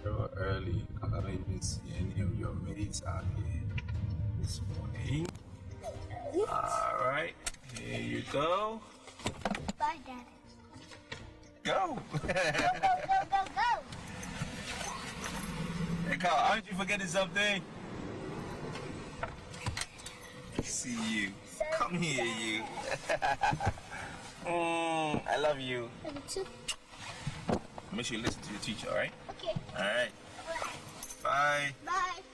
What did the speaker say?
You're early because I don't even see any of your mates out here this morning. Alright, here you go. Bye, Daddy. Go! Go. Hey, Carl, aren't you forgetting something? See you. Come here, you. I love you. Love you too. Make sure you listen to your teacher, alright? Okay. Alright. Bye. Bye.